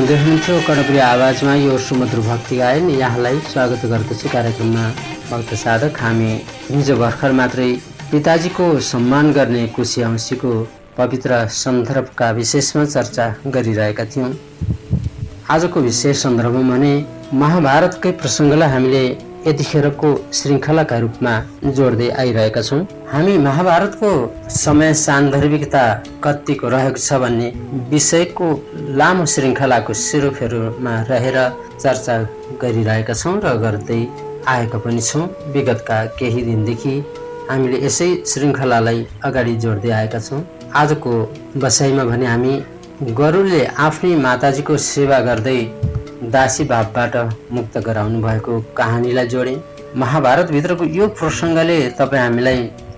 सुन्दै हुनुहुन्थ्यो कर्णप्रिय आवाजमा यो सुमधुर भक्ति गायन। यहाँलाई स्वागत गर्दछु कार्यक्रममा। भक्त साधक, हामी हिजो भर्खर मात्रै पिताजीको सम्मान गर्ने कुशी औँसीको पवित्र सन्दर्भका विशेषमा चर्चा गरिरहेका थियौँ। आजको विशेष सन्दर्भमा भने महाभारतकै प्रसङ्गलाई हामीले यतिखेरको श्रृङ्खलाका रूपमा जोड्दै आइरहेका छौँ। हामी महाभारतको समय सान्दर्भिकता कतिको रहेको छ भन्ने विषयको लामो श्रृङ्खलाको सेरोफेरोमा रहेर चर्चा गरिरहेका छौँ र गर्दै आएका पनि छौँ। विगतका केही दिनदेखि हामीले यसै श्रृङ्खलालाई अगाडि जोड्दै आएका छौँ। आजको बसाइमा भने हामी गरुडले आफ्नै माताजीको सेवा गर्दै दासी भावबाट मुक्त गराउनु भएको कहानीलाई जोडेँ। महाभारतभित्रको यो प्रसङ्गले तपाईँ हामीलाई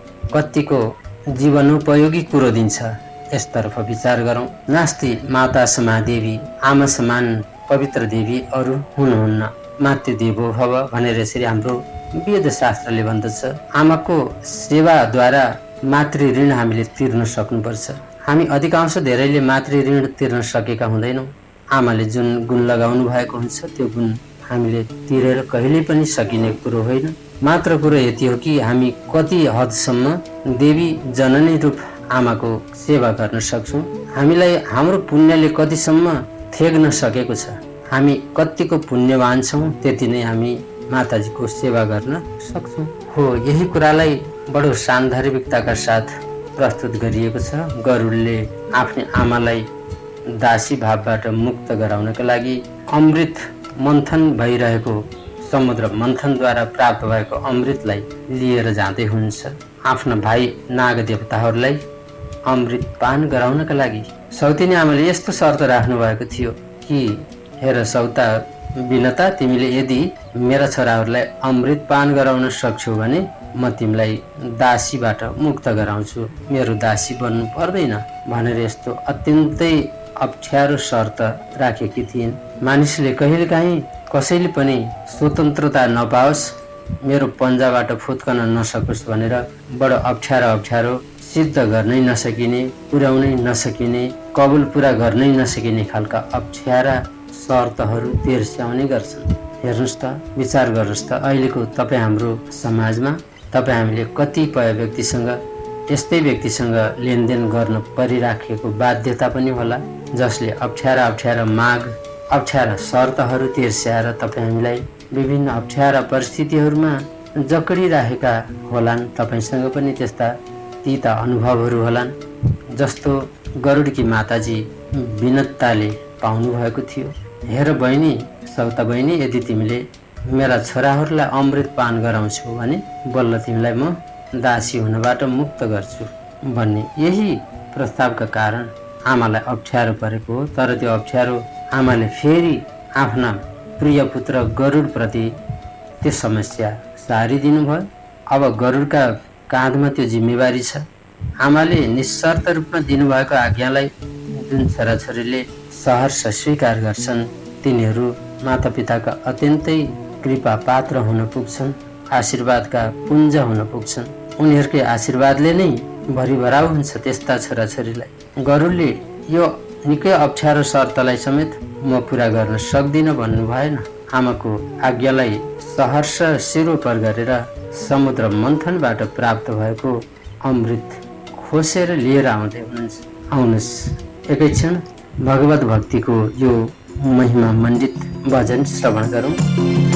कतिको जीवनोपयोगी कुरो दिन्छ यसतर्फ विचार गरौँ। नास्ति माता समा देवी, आमा समान पवित्र देवी अरू हुनुहुन्न, मातृ देवो भव भनेर यसरी हाम्रो वेदशास्त्रले भन्दछ। आमाको सेवाद्वारा मातृ ऋण हामीले तिर्न सक्नुपर्छ। हामी अधिकांश धेरैले मातृ ऋण तिर्न सकेका हुँदैनौँ। आमाले जुन गुण लगाउनु भएको हुन्छ त्यो गुण हामीले तिरेर कहिल्यै पनि सकिने कुरो होइन। मात्र कुरो यति हो कि हामी कति हदसम्म देवी जननी रूप आमाको सेवा गर्न सक्छौँ, हामीलाई हाम्रो पुण्यले कतिसम्म थेग्न सकेको छ, हामी कतिको पुण्यवान छौँ, त्यति नै हामी माताजीको सेवा गर्न सक्छौँ। हो, यही कुरालाई बडो सान्दर्भिकताका साथ प्रस्तुत गरिएको छ। गरुडले आफ्नै आमालाई दासी भावबाट मुक्त गराउनका लागि अमृत मन्थन भइरहेको समुद्र मन्थनद्वारा प्राप्त भएको अमृतलाई लिएर जाँदै हुन्छ। आफ्ना भाइ नाग देवताहरूलाई अमृत पान गराउनका लागि सौतिनी आमाले यस्तो शर्त राख्नु भएको थियो कि हेर सौता विनता, तिमीले यदि मेरा छोराहरूलाई अमृत पान गराउन सक्छौ भने म तिमीलाई दासीबाट मुक्त गराउँछु, मेरो दासी बन्नु पर्दैन भनेर यस्तो अत्यन्तै अप्ठ्यारो शर्त राखेकी थिइन्। मानिसले कहिलेकाहीँ कसैले पनि स्वतन्त्रता नपाओस्, मेरो पन्जाबाट फुत्कन नसकोस् भनेर बडो अप्ठ्यारो सिद्ध गर्नै नसकिने, पुर्याउनै नसकिने, कबुल पुरा गर्नै नसकिने खालका अप्ठ्यारा शर्तहरू तेर्स्याउने गर्छन्। हेर्नुहोस् त, विचार गर्नुहोस् त, अहिलेको तपाईँ हाम्रो समाजमा तपाईँ हामीले कतिपय व्यक्तिसँग यस्तै व्यक्तिसँग लेनदेन गर्न परिराखेको बाध्यता पनि होला, जसले अप्ठ्यारा माग, अप्ठ्यारा शर्तहरू तेर्स्याएर तपाईँ हामीलाई विभिन्न अप्ठ्यारा परिस्थितिहरूमा जकडिराखेका होलान्। तपाईँसँग पनि त्यस्ता तीता अनुभवहरू होलान्, जस्तो गरुडकी माताजी विनताले पाउनु भएको थियो। हेर बहिनी, सौता बहिनी, यदि तिमीले मेरा छोराहरूलाई अमृत पान गराउँछौ भने बल्ल तिमीलाई म दासी हुनबाट मुक्त गर्छु भन्ने यही प्रस्तावका कारण आमालाई अप्ठ्यारो परेको हो। तर त्यो अप्ठ्यारो आमाले फेरि आफ्ना प्रिय पुत्र गरुडप्रति त्यो समस्या सारिदिनु भयो। अब गरुडका काँधमा त्यो जिम्मेवारी छ। आमाले निस्वार्थ रूपमा दिनुभएको आज्ञालाई जुन छोराछोरीले सहर्ष स्वीकार गर्छन् तिनीहरू मातापिताका अत्यन्तै कृपा पात्र हुन पुग्छन्, आशीर्वादका पुञ्ज हुन पुग्छन्। उनीहरूकै आशीर्वादले नै भरिभराउ हुन्छ त्यस्ता छोराछोरीलाई। गरुडले यो निकै अप्ठ्यारो शर्तलाई समेत म पुरा गर्न सक्दिनँ भन्नु भएन। आमाको आज्ञालाई सहर्ष शिरोपर गरेर समुद्र मन्थनबाट प्राप्त भएको अमृत खोसेर लिएर आउँदै हुनुहुन्छ। आउनुहोस् एकैक्षण भगवत भक्तिको यो महिमा मण्डित भजन श्रवण गरौँ।